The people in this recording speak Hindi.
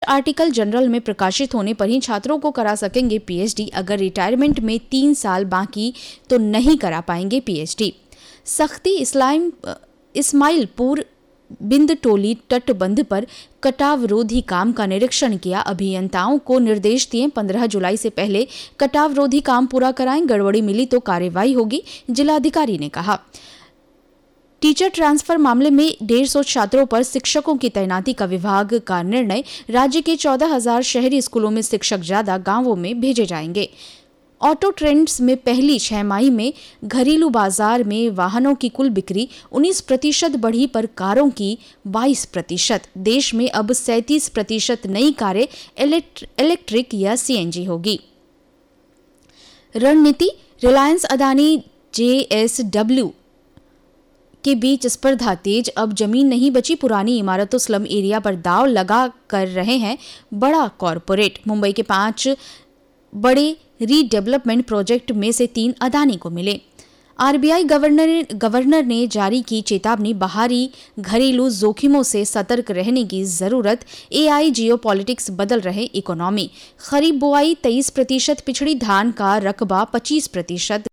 आर्टिकल जनरल में प्रकाशित होने पर ही छात्रों को करा सकेंगे पीएचडी। अगर रिटायरमेंट में 3 साल बाकी तो नहीं करा पाएंगे पीएचडी। सख्ती इस्माइलपुर बिंदटोली तटबंध पर कटावरोधी काम का निरीक्षण किया। अभियंताओं को निर्देश दिए 15 जुलाई से पहले कटावरोधी काम पूरा कराएं, गड़बड़ी मिली तो कार्रवाई होगी, जिलाधिकारी ने कहा। टीचर ट्रांसफर मामले में 150 छात्रों पर शिक्षकों की तैनाती का विभाग का निर्णय। राज्य के 14,000 शहरी स्कूलों में शिक्षक ज्यादा, गांवों में भेजे जाएंगे। ऑटो ट्रेंड्स में पहली 6 माही में घरेलू बाजार में वाहनों की कुल बिक्री 19% बढ़ी पर कारों की 22%। देश में अब 37% नई कारें इलेक्ट्रिक या सीएनजी होगी। रणनीति, रिलायंस अदानी जेएसडब्ल्यू के बीच स्पर्धा तेज। अब जमीन नहीं बची, पुरानी इमारतों स्लम एरिया पर दांव लगा कर रहे हैं बड़ा कॉरपोरेट। मुंबई के 5 बड़े रीडेवलपमेंट प्रोजेक्ट में से 3 अदानी को मिले। आरबीआई गवर्नर ने जारी की चेतावनी, बाहरी घरेलू जोखिमों से सतर्क रहने की जरूरत। एआई जियोपॉलिटिक्स बदल रहे इकोनॉमी। खरीफ बुआई 23%, पिछड़ी धान का रकबा 25%,